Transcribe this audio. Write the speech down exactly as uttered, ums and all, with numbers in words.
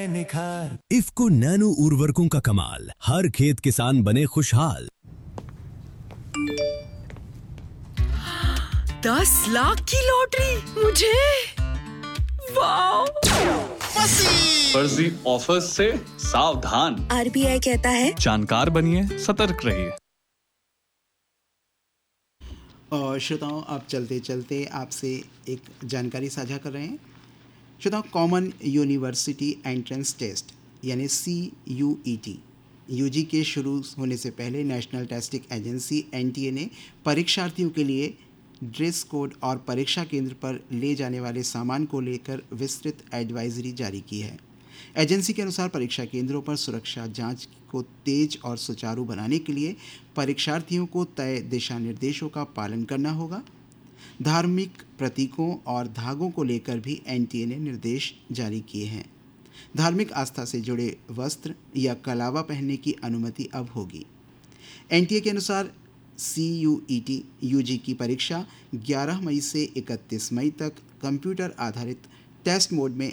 निखार। इफ्को नैनो उर्वरकों का कमाल, हर खेत किसान बने खुशहाल। दस लाख की लॉटरी मुझे, वाह! फर्जी ऑफर्स से सावधान। आरबीआई कहता है जानकार बनिए, सतर्क रहिए। और श्रोताओं, आप चलते चलते आपसे एक जानकारी साझा कर रहे हैं। श्रोताओं, कॉमन यूनिवर्सिटी एंट्रेंस टेस्ट यानी सी यू ई टी यूजी के शुरू होने से पहले national testing agency N T A ने परीक्षार्थियों के लिए ड्रेस कोड और परीक्षा केंद्र पर ले जाने वाले सामान को लेकर विस्तृत एडवाइजरी जारी की है। एजेंसी के अनुसार परीक्षा केंद्रों पर सुरक्षा जांच को तेज और सुचारू बनाने के लिए परीक्षार्थियों को तय दिशा निर्देशों का पालन करना होगा। धार्मिक प्रतीकों और धागों को लेकर भी एन टी ए ने निर्देश जारी किए हैं। धार्मिक आस्था से जुड़े वस्त्र या कलावा पहनने की अनुमति अब होगी। एन टी ए के अनुसार सी यू ई टी यू जी की परीक्षा ग्यारह मई से इकतीस मई तक कंप्यूटर आधारित टेस्ट मोड में